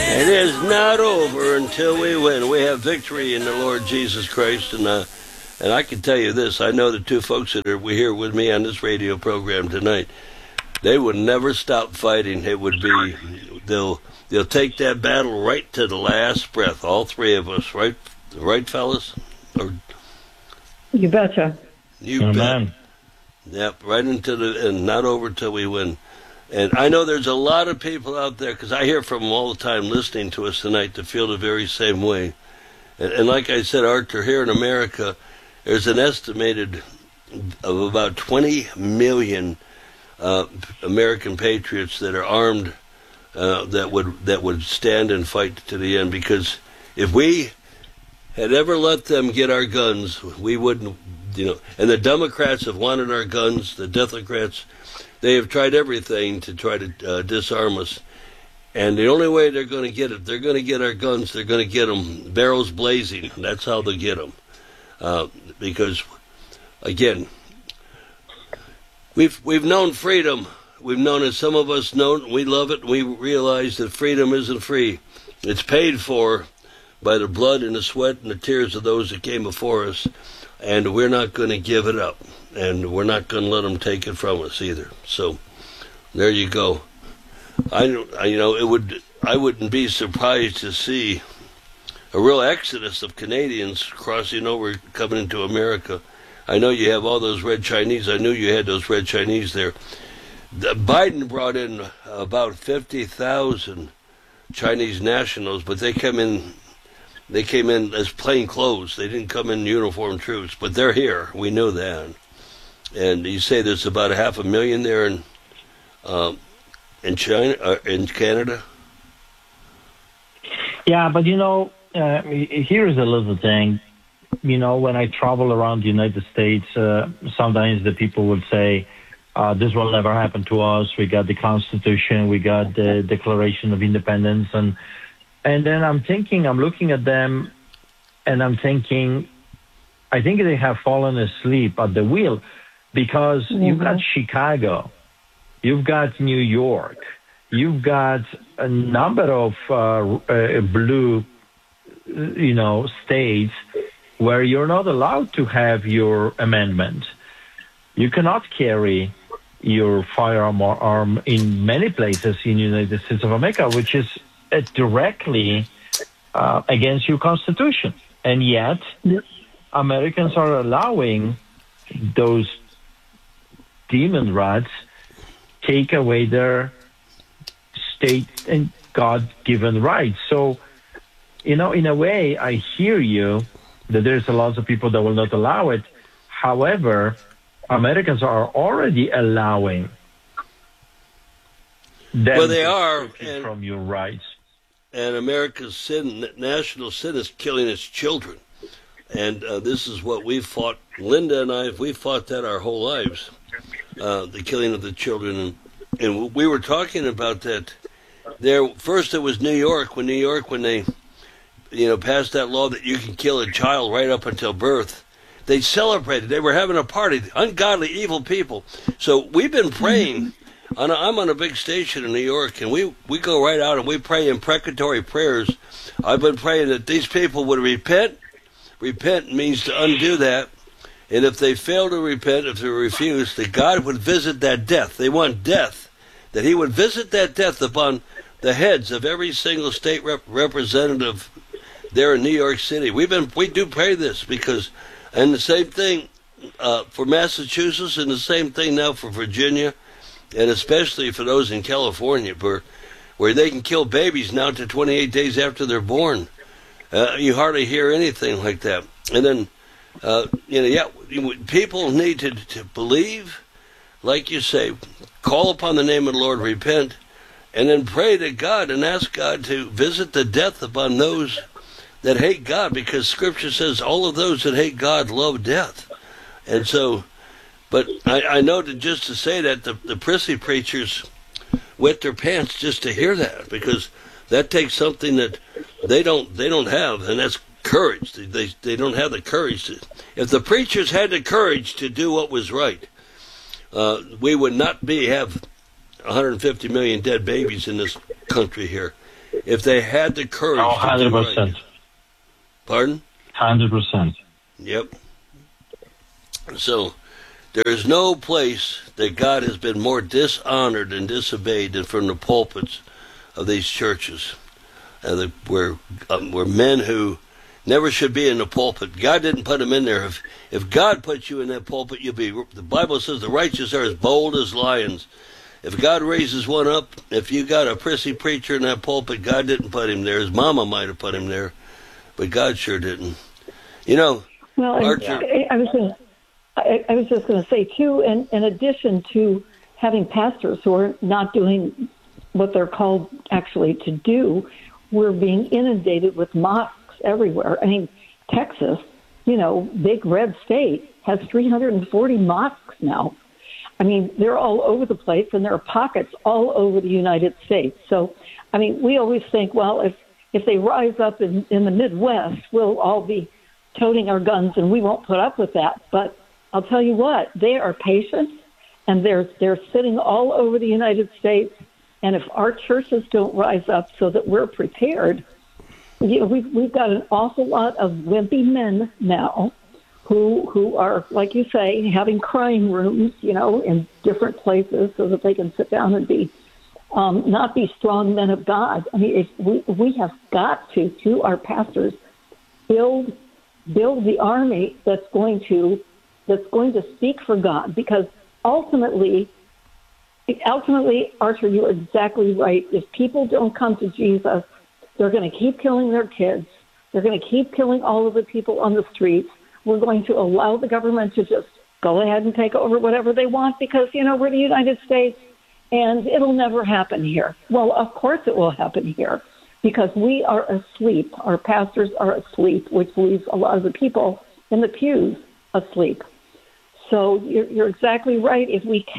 It is not over until we win. We have victory in the Lord Jesus Christ, and I can tell you this: I know the two folks that are here with me on this radio program tonight. They would never stop fighting. It would be they'll take that battle right to the last breath. All three of us, right, fellas? Or, you betcha. You bet. Yep, right into the and not over till we win. And I know there's a lot of people out there, because I hear from them all the time listening to us tonight, that feel the very same way. And like I said, Arthur, here in America, there's an estimated of about 20 million American patriots that are armed, that would stand and fight to the end. Because if we had ever let them get our guns, we wouldn't, and the Democrats have wanted our guns, the Democrats. They have tried everything to try to disarm us. And the only way they're going to get it, they're going to get our guns, they're going to get them barrels blazing. That's how they get them. Because, again, we've known freedom. We've known it. Some of us know it. We love it. We realize that freedom isn't free. It's paid for by the blood and the sweat and the tears of those that came before us. And we're not going to give it up. And we're not going to let them take it from us either. So, there you go. I wouldn't be surprised to see a real exodus of Canadians crossing over, coming into America. I know you have all those red Chinese. I knew you had those red Chinese there. Biden brought in about 50,000 Chinese nationals, but they came in as plain clothes. They didn't come in uniformed troops, but they're here. We know that. And you say there's about 500,000 there in China, in Canada. Yeah, but here's a little thing. When I travel around the United States, sometimes the people would say, this will never happen to us. We got the Constitution, we got the Declaration of Independence, and then I'm looking at them, and I'm thinking, I think they have fallen asleep at the wheel, because you've got Chicago, you've got New York, you've got a number of blue, states where you're not allowed to have your amendment. You cannot carry your firearm or arm in many places in the United States of America, which is directly against your Constitution. And yet, Americans are allowing those demon rats take away their state and God-given rights. So, in a way, I hear you that there's a lot of people that will not allow it. However, Americans are already allowing them well, they are from your rights. And America's national sin is killing its children. And this is what we've fought. Linda and I, we fought that our whole lives, the killing of the children. And we were talking about that there. First, it was New York, when they passed that law that you can kill a child right up until birth. They celebrated. They were having a party. Ungodly, evil people. So we've been praying. I'm on a big station in New York, and we go right out and we pray imprecatory prayers. I've been praying that these people would repent. Repent means to undo that. And if they fail to repent, if they refuse, that God would visit that death. They want death. That he would visit that death upon the heads of every single state representative there in New York City. We do pray this because, and the same thing for Massachusetts, and the same thing now for Virginia, and especially for those in California, where they can kill babies now to 28 days after they're born. You hardly hear anything like that. And then, people need to believe, like you say, call upon the name of the Lord, repent, and then pray to God and ask God to visit the death upon those that hate God, because Scripture says all of those that hate God love death. And so, but I know that just to say that, the prissy preachers wet their pants just to hear that, because that takes something that they don't have, and that's courage. They don't have the courage. If the preachers had the courage to do what was right, we would not have 150 million dead babies in this country here. if they had the courage Oh, to do 100%. right. Pardon? 100%. Yep. So there is no place that God has been more dishonored and disobeyed than from the pulpits of these churches, where men who never should be in the pulpit. God didn't put them in there. If God put you in that pulpit, you'll be. The Bible says the righteous are as bold as lions. If God raises one up, if you got a prissy preacher in that pulpit, God didn't put him there. His mama might have put him there, but God sure didn't. You know, Well, Archer. I was just going to say, too, in addition to having pastors who are not doing what they're called actually to do, we're being inundated with mosques everywhere. I mean, Texas, big red state, has 340 mosques now. I mean, they're all over the place, and there are pockets all over the United States. So, I mean, we always think, well, if they rise up in the Midwest, we'll all be toting our guns, and we won't put up with that. But I'll tell you what, they are patient, and they're sitting all over the United States. And if our churches don't rise up so that we're prepared, we've got an awful lot of wimpy men now who are, like you say, having crying rooms, in different places so that they can sit down and be not be strong men of God. I mean, we have got to, through our pastors, build the army that's going to speak for God, because ultimately, Archer, you're exactly right. If people don't come to Jesus, they're going to keep killing their kids. They're going to keep killing all of the people on the streets. We're going to allow the government to just go ahead and take over whatever they want because, we're the United States, and it'll never happen here. Well, of course it will happen here because we are asleep. Our pastors are asleep, which leaves a lot of the people in the pews asleep. So you're exactly right. If we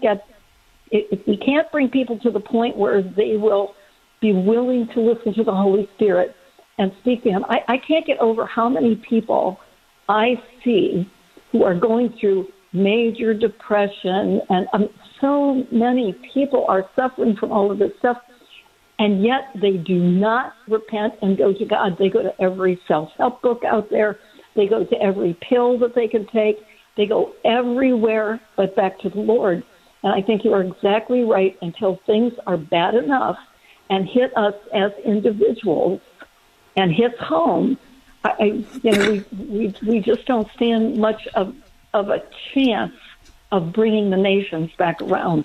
can't bring people to the point where they will be willing to listen to the Holy Spirit and speak to Him, I can't get over how many people I see who are going through major depression, and so many people are suffering from all of this stuff, and yet they do not repent and go to God. They go to every self-help book out there. They go to every pill that they can take. They go everywhere but back to the Lord. And I think you are exactly right. Until things are bad enough and hit us as individuals and hits home, we just don't stand much of a chance of bringing the nations back around.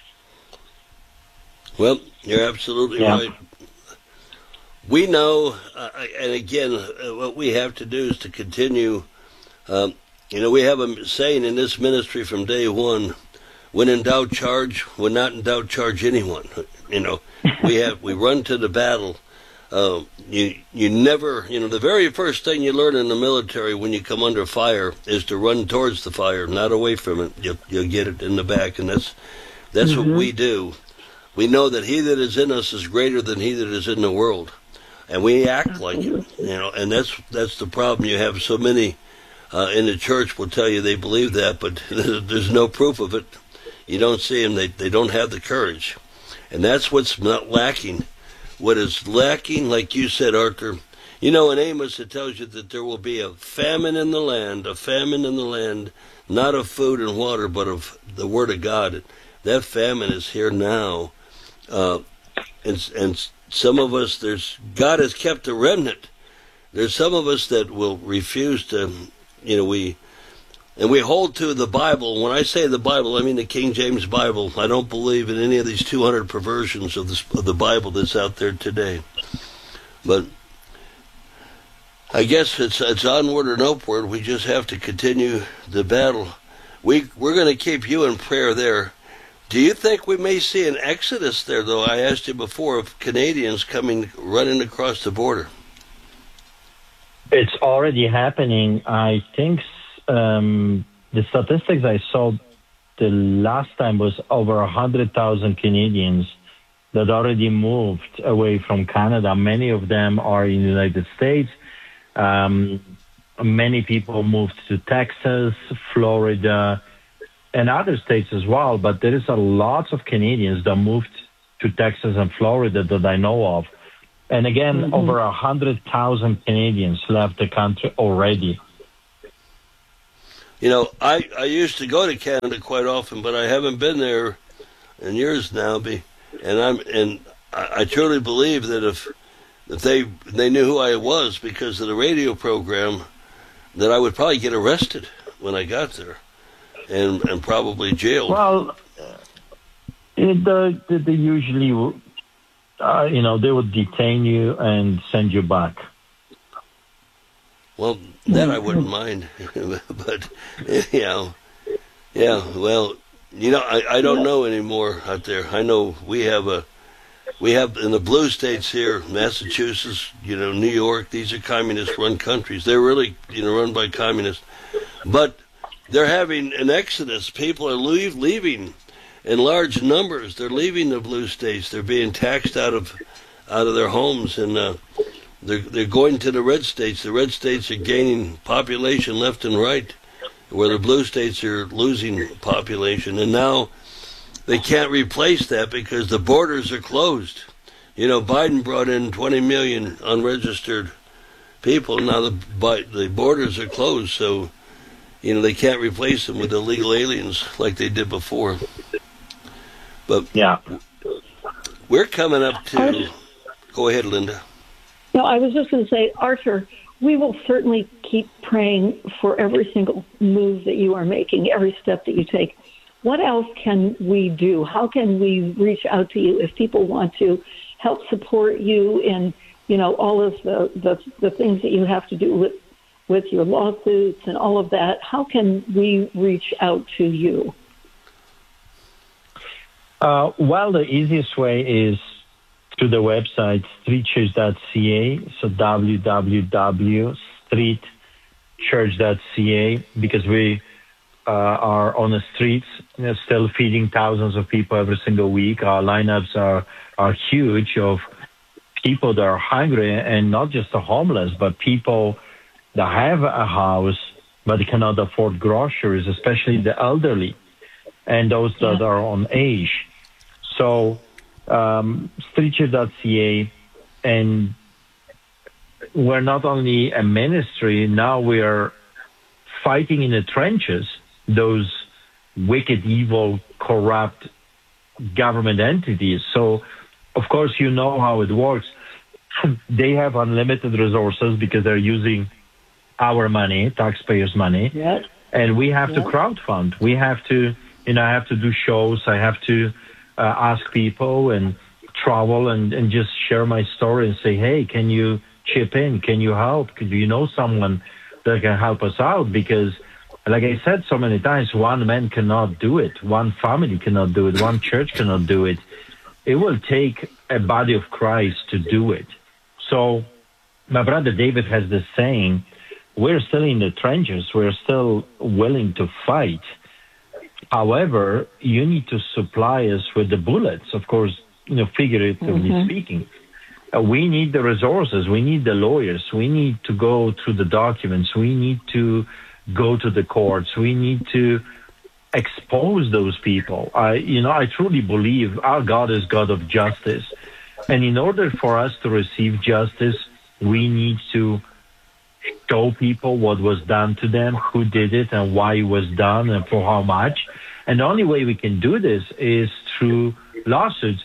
Well, you're absolutely right. We know, and again, what we have to do is to continue. We have a saying in this ministry from day one: when in doubt, charge. When not in doubt, charge anyone. We run to the battle. You never, the very first thing you learn in the military when you come under fire is to run towards the fire, not away from it. You'll get it in the back, and that's what we do. We know that he that is in us is greater than he that is in the world, and we act like it. And that's the problem. You have so many in the church will tell you they believe that, but there's no proof of it. You don't see them. They don't have the courage, and that's what's not lacking. What is lacking, like you said, Arthur, in Amos it tells you that there will be a famine in the land, not of food and water, but of the Word of God. That famine is here now, and some of us, God has kept a remnant. There's some of us that will refuse to, we hold to the Bible. When I say the Bible, I mean the King James Bible. I don't believe in any of these 200 perversions of the Bible that's out there today. But I guess it's onward and upward. We just have to continue the battle. We're going to keep you in prayer there. Do you think we may see an exodus there, though? I asked you before of Canadians running across the border. It's already happening. I think the statistics I saw the last time was over 100,000 Canadians that already moved away from Canada. Many of them are in the United States. Many people moved to Texas, Florida, and other states as well. But there is a lot of Canadians that moved to Texas and Florida that I know of. And again, over 100,000 Canadians left the country already. You know, I used to go to Canada quite often, but I haven't been there in years now. And I truly believe that if they knew who I was because of the radio program, that I would probably get arrested when I got there, and probably jailed. Well, they usually, they would detain you and send you back. Well, that I wouldn't mind, but yeah. Well, I don't know anymore out there. I know we have in the blue states here, Massachusetts, New York. These are communist-run countries. They're really, run by communists, but they're having an exodus. People are leaving in large numbers. They're leaving the blue states. They're being taxed out of their homes, and they're going to the red states. The red states are gaining population left and right, where the blue states are losing population. And now they can't replace that because the borders are closed. Biden brought in 20 million unregistered people. Now the borders are closed, so they can't replace them with illegal aliens like they did before. But yeah, we're coming up to. Go ahead, Linda. No, I was just going to say, Arthur, we will certainly keep praying for every single move that you are making, every step that you take. What else can we do? How can we reach out to you if people want to help support you in, all of the things that you have to do with your lawsuits and all of that? How can we reach out to you? Well, the easiest way is through the website streetchurch.ca, so www.streetchurch.ca, because we are on the streets, still feeding thousands of people every single week. Our lineups are huge of people that are hungry, and not just the homeless, but people that have a house but they cannot afford groceries, especially the elderly and those that are on age. So streetchurch.ca, and we're not only a ministry, now we are fighting in the trenches those wicked, evil, corrupt government entities. So, of course, you know how it works. They have unlimited resources because they're using our money, taxpayers' money, and we have to crowdfund. We have to, I have to do shows. I have to ask people and travel and just share my story and say, hey, can you chip in? Can you help? Do you know someone that can help us out? Because, like I said so many times, one man cannot do it. One family cannot do it. One church cannot do it. It will take a body of Christ to do it. So my brother David has this saying, we're still in the trenches. We're still willing to fight. However, you need to supply us with the bullets, of course, figuratively speaking. We need the resources. We need the lawyers. We need to go through the documents. We need to go to the courts. We need to expose those people. I truly believe our God is God of justice. And in order for us to receive justice, we need to show people what was done to them, who did it, and why it was done, and for how much. And the only way we can do this is through lawsuits.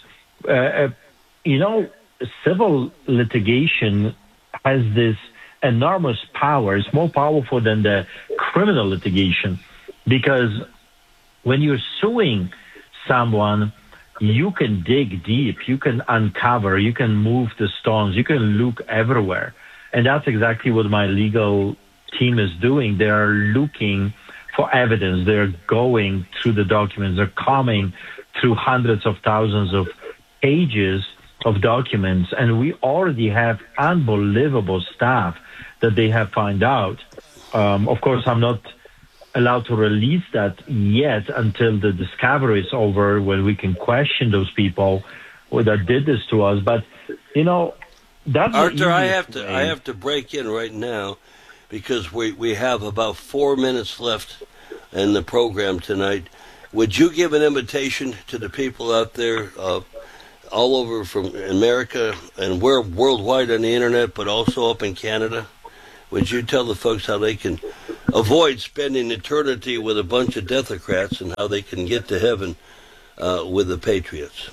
Civil litigation has this enormous power. It's more powerful than the criminal litigation, because when you're suing someone, you can dig deep, you can uncover, you can move the stones, you can look everywhere. And that's exactly what my legal team is doing. They are looking for evidence. They're going through the documents. They're coming through hundreds of thousands of pages of documents. And we already have unbelievable stuff that they have found out. Of course, I'm not allowed to release that yet until the discovery is over, when we can question those people that did this to us. But, that's Arthur, I have to break in right now, because we have about 4 minutes left in the program tonight. Would you give an invitation to the people out there all over from America, and we're worldwide on the internet, but also up in Canada. Would you tell the folks how they can avoid spending eternity with a bunch of Democrats and how they can get to heaven with the Patriots?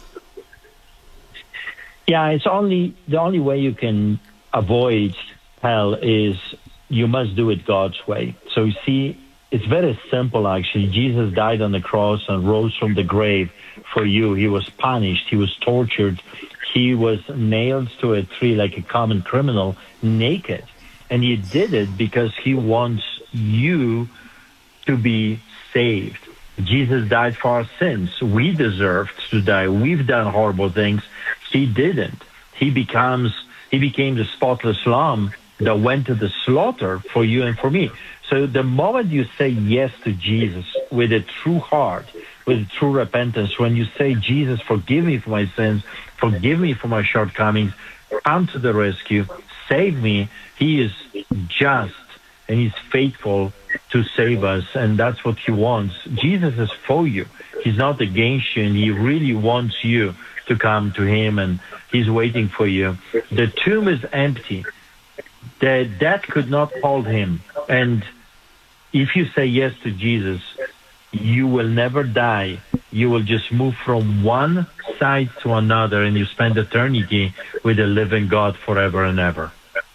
Yeah, it's the only way you can avoid hell is you must do it God's way. So you see, it's very simple actually. Jesus died on the cross and rose from the grave for you. He was punished. He was tortured. He was nailed to a tree like a common criminal, naked. And he did it because he wants you to be saved. Jesus died for our sins. We deserved to die. We've done horrible things. He didn't. He became the spotless lamb that went to the slaughter for you and for me. So the moment you say yes to Jesus with a true heart, with true repentance, when you say, Jesus, forgive me for my sins, forgive me for my shortcomings, come to the rescue, save me, he is just and he's faithful to save us, and that's what he wants. Jesus is for you. He's not against you, and he really wants you to come to him, and he's waiting for you. The tomb is empty. The death could not hold him. And if you say yes to Jesus, you will never die. You will just move from one side to another, and you spend eternity with the living God forever and ever.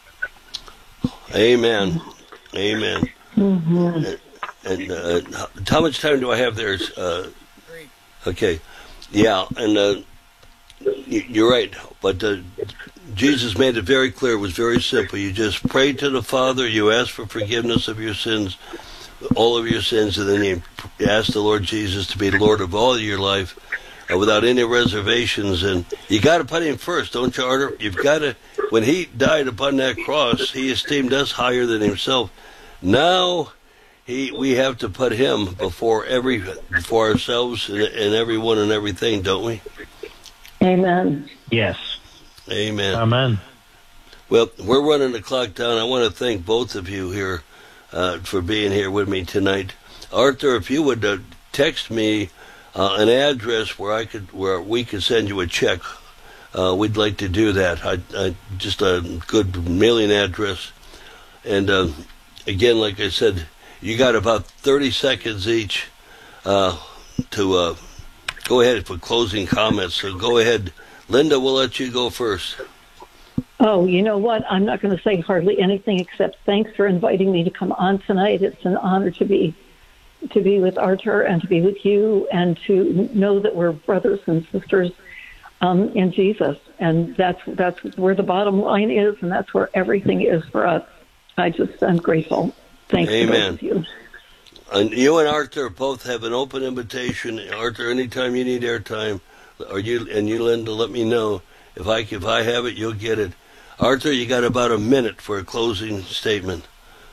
Amen. Amen. Mm-hmm. And how much time do I have there? Okay. Yeah, and you're right. But Jesus made it very clear. It was very simple. You just pray to the Father. You ask for forgiveness of your sins, all of your sins, and then you ask the Lord Jesus to be the Lord of all of your life without any reservations. And you got to put him first, don't you, Arthur? You've got to. When he died upon that cross, he esteemed us higher than himself. Now we have to put him before ourselves and everyone and everything, don't we? Amen. Yes. Amen. Amen. Well, we're running the clock down. I want to thank both of you here for being here with me tonight. Arthur, if you would text me an address where we could send you a check, we'd like to do that. Just a good mailing address. And again, like I said, you got about 30 seconds each to go ahead for closing comments. So go ahead. Linda, we'll let you go first. Oh, you know what? I'm not going to say hardly anything except thanks for inviting me to come on tonight. It's an honor to be with Arthur and to be with you and to know that we're brothers and sisters in Jesus. And that's where the bottom line is, and that's where everything is for us. I'm grateful. Thanks to both of you. And you and Arthur both have an open invitation. Arthur, anytime you need airtime, or you, Linda, let me know. If I have it, you'll get it. Arthur, you got about a minute for a closing statement.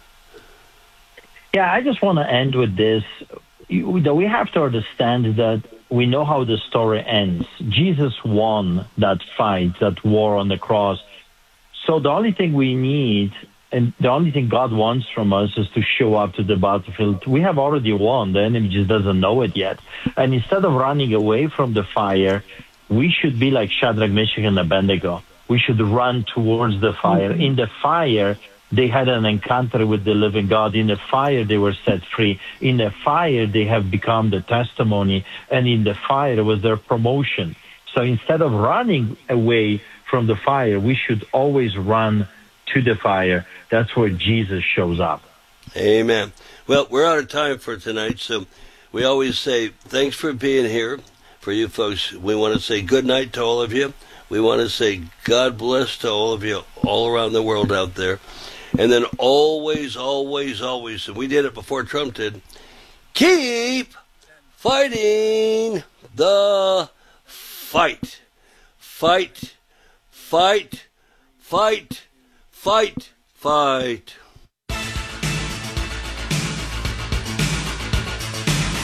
Yeah, I just want to end with this. We have to understand that we know how the story ends. Jesus won that fight, that war on the cross. So the only thing we need, and the only thing God wants from us, is to show up to the battlefield. We have already won. The enemy just doesn't know it yet. And instead of running away from the fire, we should be like Shadrach, Meshach, and Abednego. We should run towards the fire. In the fire, they had an encounter with the living God. In the fire, they were set free. In the fire, they have become the testimony. And in the fire was their promotion. So instead of running away from the fire, we should always run to the fire. That's where Jesus shows up. Amen. Well, we're out of time for tonight, so we always say thanks for being here. For you folks, we want to say good night to all of you. We want to say God bless to all of you all around the world out there. And then always, always, always, and we did it before Trump did, keep fighting the fight. Fight, fight, fight, fight, fight.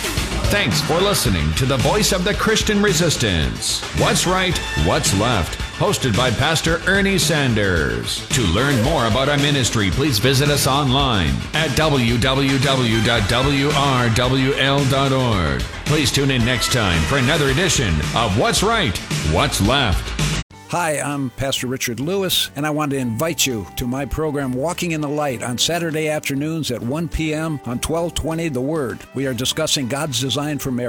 Thanks for listening to the Voice of the Christian Resistance. What's right, what's left, hosted by Pastor Ernie Sanders. To learn more about our ministry, please visit us online at www.wrwl.org. Please tune in next time for another edition of What's Right, What's Left. Hi, I'm Pastor Richard Lewis, and I want to invite you to my program Walking in the Light on Saturday afternoons at 1 p.m. on 1220 The Word. We are discussing God's design for marriage.